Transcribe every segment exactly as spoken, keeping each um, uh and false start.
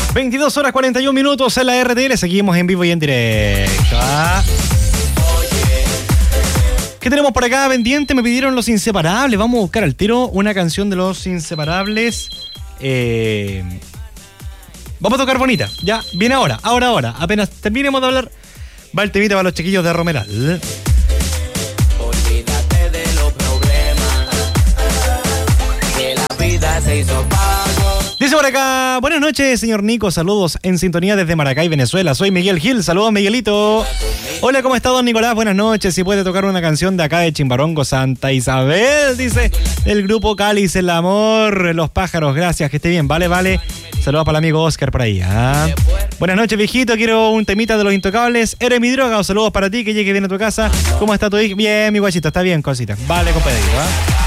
veintidós horas cuarenta y un minutos en la R T L. Seguimos en vivo y en directo. ¿Ah? ¿Qué tenemos por acá pendiente? Me pidieron Los Inseparables. Vamos a buscar al tiro una canción de Los Inseparables. Eh... Vamos a tocar bonita. Ya, viene ahora, ahora, ahora. Apenas terminemos de hablar, va el temita para los chiquillos de Romeral. Olvídate de los problemas, que la vida se hizo pago. Dice por acá, buenas noches, señor Nico, saludos en sintonía desde Maracay, Venezuela. Soy Miguel Gil, saludos, Miguelito. Hola, ¿cómo está, don Nicolás? Buenas noches. Si puede tocar una canción de acá de Chimbarongo, Santa Isabel, dice el grupo Cáliz, el amor, los pájaros, gracias, que esté bien, vale, vale. Saludos para el amigo Oscar por ahí. ¿Ah? Buenas noches, viejito, quiero un temita de Los Intocables. Eres mi droga, o saludos para ti, que llegue bien a tu casa. ¿Cómo está tu hija? Bien, mi guachito, está bien, cosita. Vale, compadre. ¿Ah?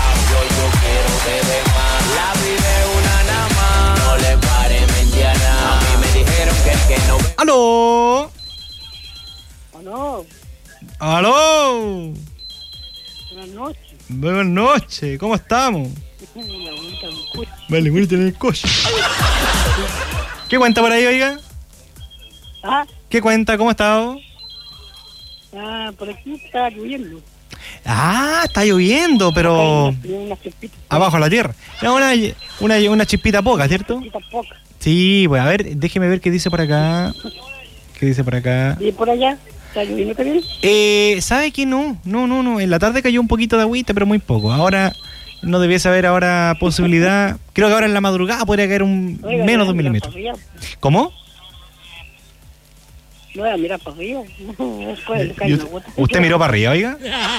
¡Aló! ¿Aló? ¡Aló! Buenas noches. Buenas noches, ¿cómo estamos? Vale, bonito en el coche. ¿Qué cuenta por ahí, oiga? ¿Ah? ¿Qué cuenta? ¿Cómo está? Ah, por aquí está lloviendo. Ah, está lloviendo, pero... Hay unas- unas chispitas. Abajo a la tierra. No, una, una, una chispita poca, ¿cierto? Chispitas pocas. Sí, pues a ver, déjeme ver qué dice por acá. ¿Qué dice por acá? ¿Y por allá? ¿Está lloviendo también? Eh, ¿sabe que no? No, no, no. En la tarde cayó un poquito de agüita, pero muy poco. Ahora no debiese haber ahora posibilidad. Creo que ahora en la madrugada podría caer un Oiga, menos de un mira milímetro. para arriba. ¿Cómo? No voy a mirar para arriba. Después le cae ¿Y una usted, gota. usted miró para arriba, oiga?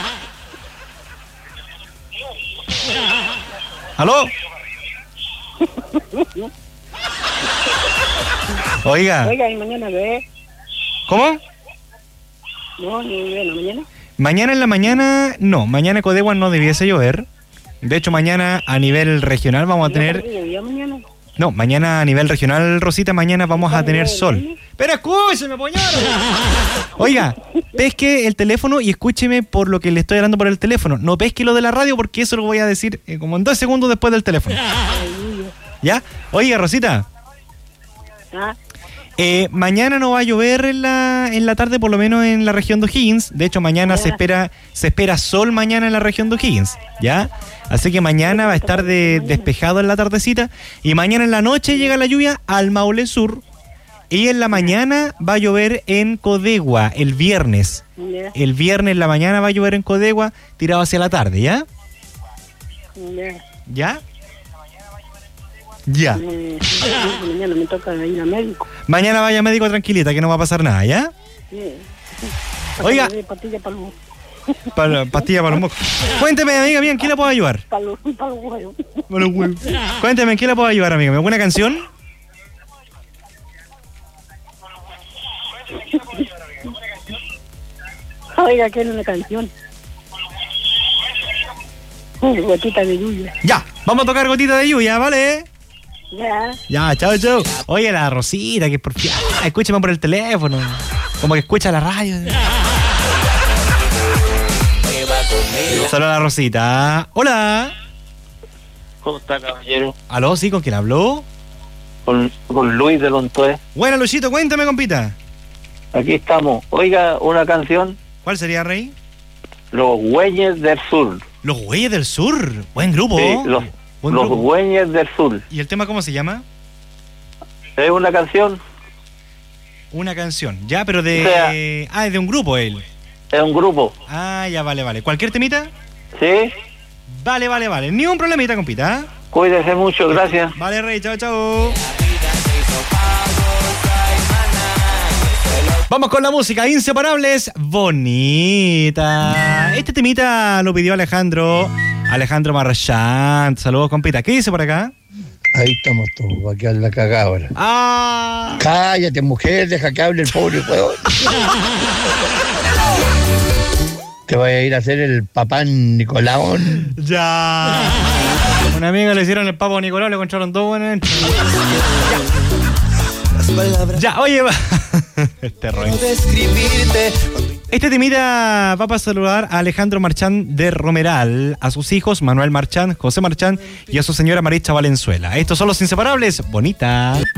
¿Aló? Oiga, Oiga, y mañana ve. ¿cómo? No, no ve en la mañana. Mañana en la mañana, no, mañana en Codegua no debiese llover. De hecho, mañana a nivel regional vamos a tener... ¿Llovió mañana? No, mañana a nivel regional, Rosita, mañana vamos a tener sol. Pero escúcheme, poñaro. Oiga, pesque el teléfono y escúcheme por lo que le estoy hablando por el teléfono. No pesque lo de la radio porque eso lo voy a decir eh, como en dos segundos después del teléfono. ¿Ya? Oiga, Rosita. ¿Ah? Eh, mañana no va a llover en la, en la tarde, por lo menos en la región de O'Higgins. De hecho, mañana se espera se espera sol mañana en la región de O'Higgins, ¿ya? Así que mañana va a estar de, despejado en la tardecita. Y mañana en la noche llega la lluvia al Maule Sur. Y en la mañana va a llover en Codegua, el viernes. Ya, El viernes en la mañana va a llover en Codegua, tirado hacia la tarde, ¿ya? ya. ¿Ya? Ya. Eh, mañana me toca ir a médico. Mañana vaya médico tranquilita, que no va a pasar nada, ¿ya? Sí. Oiga. Pastilla para los, Para, pastilla para los mocos. Cuénteme, amiga mía, ¿en qué la puedo ayudar? para los, para los huevos. Para los huevos. Cuénteme, ¿en qué la puedo ayudar, amiga? ¿Me buena canción? Oiga, que es una canción. Uh, gotita de lluvia. Ya, vamos a tocar gotita de lluvia, ¿vale? Ya. Ya, chao, chao. Oye, la Rosita, que por fin. Ah, escúchame por el teléfono. Como que escucha la radio. Saludos a la Rosita. Hola. ¿Cómo está, caballero? ¿Aló? ¿Sí? ¿Con quién habló? Con, con Luis de Lontoé. Buena, Luchito, cuéntame, compita. Aquí estamos. Oiga, una canción, ¿Cuál sería, Rey? Los Güeyes del Sur. Los Güeyes del Sur. Buen grupo. Sí, los, Buen los grupo. Güeyes del Sur. ¿Y el tema cómo se llama? Es una canción, Una canción. Ya, pero de... O sea- ah, es de un grupo él. es un grupo. Ah, ya, vale, vale. ¿Cualquier temita? ¿Sí? Vale, vale, vale. Ni un problemita, compita. ¿Ah? Cuídese mucho, gracias. Vale, Rey, chao, chao. Vamos con la música, Inseparables, bonita. Este temita lo pidió Alejandro, Alejandro Marchand. Saludos, compita. ¿Qué dice por acá? Ahí estamos todos, va a quedar la cagada ahora. Ah, Cállate, mujer, deja que hable el pobre huevón. Te voy a ir a hacer el papá Nicolaón. ya. Una amiga le hicieron el papo a Nicolás, le encontraron dos buenas. Ya, oye, va. Este rollo. Este temita va para saludar a Alejandro Marchand de Romeral, a sus hijos Manuel Marchand, José Marchand y a su señora Maritza Valenzuela. Estos son los Inseparables, bonita.